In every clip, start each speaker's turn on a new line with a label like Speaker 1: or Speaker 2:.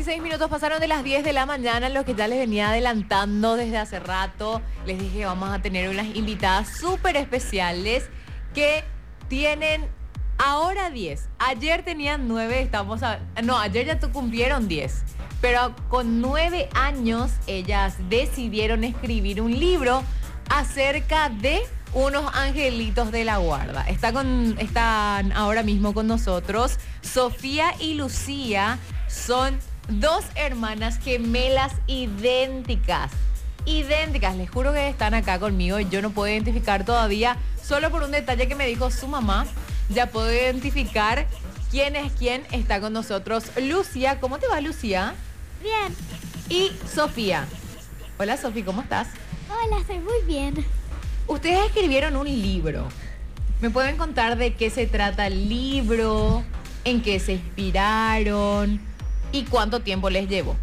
Speaker 1: 26 minutos pasaron de las 10 de la mañana, lo que ya les venía adelantando desde hace rato. Les dije que vamos a tener unas invitadas súper especiales que tienen ahora 10. Ayer tenían 9, ayer ya cumplieron 10. Pero con 9 años ellas decidieron escribir un libro acerca de unos angelitos de la guarda. Están ahora mismo con nosotros. Sofía y Lucía son dos hermanas gemelas idénticas. Idénticas, les juro que están acá conmigo y yo no puedo identificar todavía, solo por un detalle que me dijo su mamá, ya puedo identificar quién es quién está con nosotros. Lucía, ¿cómo te va, Lucía?
Speaker 2: Bien.
Speaker 1: Y Sofía. Hola, Sofía, ¿cómo estás?
Speaker 2: Hola, estoy muy bien.
Speaker 1: Ustedes escribieron un libro. ¿Me pueden contar de qué se trata el libro? ¿En qué se inspiraron? ¿Y cuánto tiempo les llevó?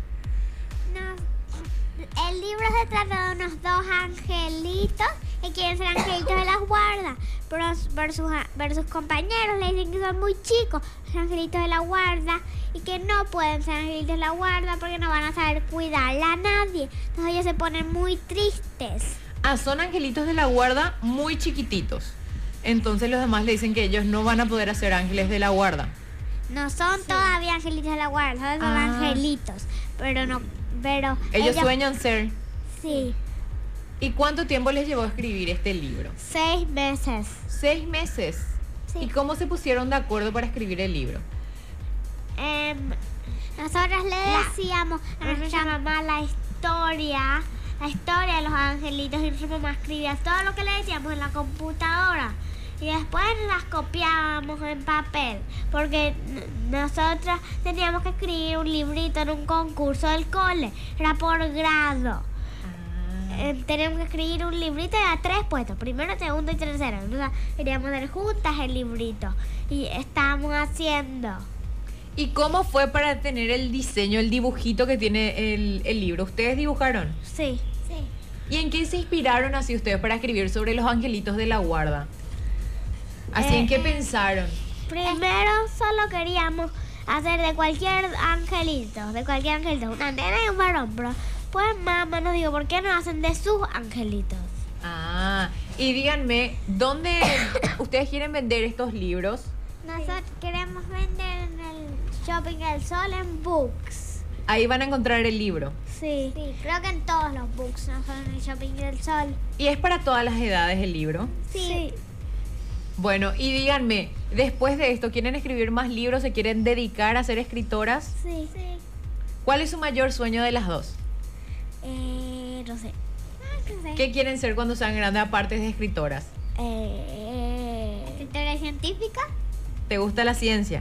Speaker 2: El libro se trata de unos dos angelitos que quieren ser angelitos de la guarda, pero sus compañeros le dicen que son muy chicos, los angelitos de la guarda, y que no pueden ser angelitos de la guarda porque no van a saber cuidarla a nadie. Entonces ellos se ponen muy tristes.
Speaker 1: Ah, son angelitos de la guarda muy chiquititos. Entonces los demás le dicen que ellos no van a poder hacer ángeles de la guarda.
Speaker 2: No son todavía angelitos de la guarda, son angelitos, pero
Speaker 1: ellos sueñan ser.
Speaker 2: Sí.
Speaker 1: ¿Y cuánto tiempo les llevó a escribir este libro?
Speaker 2: 6 meses.
Speaker 1: 6 meses.
Speaker 2: Sí.
Speaker 1: ¿Y cómo se pusieron de acuerdo para escribir el libro?
Speaker 2: Nosotros le decíamos a nuestra mamá la historia de los angelitos, y nuestra mamá escribía todo lo que le decíamos en la computadora y después las copiábamos en papel, porque nosotros teníamos que escribir un librito en un concurso del cole, era por grado. Teníamos que escribir un librito de a 3 puestos, primero, segundo y tercero. Entonces queríamos hacer juntas el librito y estábamos haciendo.
Speaker 1: ¿Y cómo fue para tener el diseño, el dibujito que tiene el libro? ¿Ustedes dibujaron?
Speaker 2: Sí.
Speaker 1: ¿Y en qué se inspiraron así ustedes para escribir sobre los angelitos de la guarda? ¿Así en qué pensaron?
Speaker 2: Primero solo queríamos hacer de cualquier angelito, una nena y un varón, pero pues mamá nos dijo, ¿por qué no hacen de sus angelitos?
Speaker 1: Ah, y díganme, ¿dónde ustedes quieren vender estos libros?
Speaker 2: Nosotros queremos vender en el Shopping El Sol en Books.
Speaker 1: Ahí van a encontrar el libro.
Speaker 2: Sí, creo que en todos los Books, no solo en el Shopping El Sol.
Speaker 1: ¿Y es para todas las edades el libro?
Speaker 2: Sí.
Speaker 1: Bueno, y díganme, después de esto, ¿quieren escribir más libros? ¿Se quieren dedicar a ser escritoras?
Speaker 2: Sí.
Speaker 1: ¿Cuál es su mayor sueño de las dos?
Speaker 2: No sé.
Speaker 1: ¿Qué quieren ser cuando sean grandes aparte de escritoras?
Speaker 2: ¿Escritora científica?
Speaker 1: ¿Te gusta la ciencia?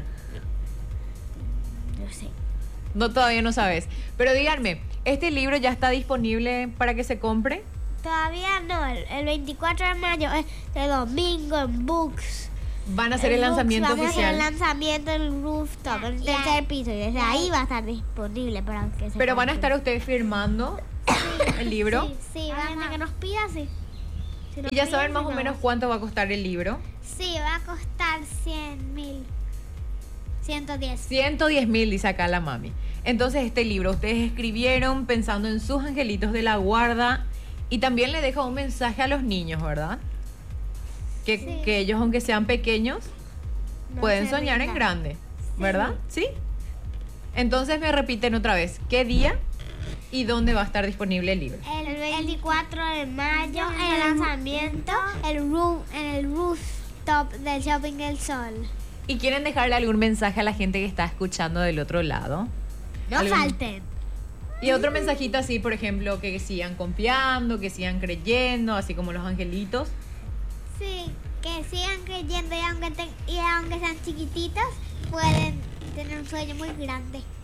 Speaker 2: No sé.
Speaker 1: No, todavía no sabes. Pero díganme, ¿este libro ya está disponible para que se compre?
Speaker 2: Todavía no. El 24 de mayo es de domingo en Books.
Speaker 1: Van a hacer el lanzamiento
Speaker 2: Vamos
Speaker 1: oficial.
Speaker 2: a hacer el lanzamiento en el rooftop, en el tercer piso. Y desde ahí va a estar disponible para que se
Speaker 1: Pero van a
Speaker 2: compre.
Speaker 1: estar ustedes firmando el libro.
Speaker 2: Sí, vamos a que nos pida, sí. Si nos
Speaker 1: ¿Y ya
Speaker 2: piden,
Speaker 1: saben más
Speaker 2: si
Speaker 1: o
Speaker 2: no.
Speaker 1: menos cuánto va a costar el libro?
Speaker 2: Sí, va a costar 100.000. 110.
Speaker 1: 110.000, dice acá la mami. Entonces este libro ustedes escribieron pensando en sus angelitos de la guarda y también le deja un mensaje a los niños, ¿verdad? Que ellos, aunque sean pequeños,
Speaker 2: No
Speaker 1: pueden
Speaker 2: se
Speaker 1: soñar en
Speaker 2: rindan.
Speaker 1: grande, ¿verdad? ¿Sí? Entonces me repiten otra vez, ¿qué día y dónde va a estar disponible el libro?
Speaker 2: El 24 de mayo en el lanzamiento en el rooftop del Shopping El Sol.
Speaker 1: ¿Y quieren dejarle algún mensaje a la gente que está escuchando del otro lado?
Speaker 2: No
Speaker 1: ¿Algún-
Speaker 2: falten.
Speaker 1: Y otro mensajito así, por ejemplo, que sigan confiando, que sigan creyendo, así como los angelitos.
Speaker 2: Sí, que sigan creyendo y aunque sean chiquititos, pueden tener un sueño muy grande.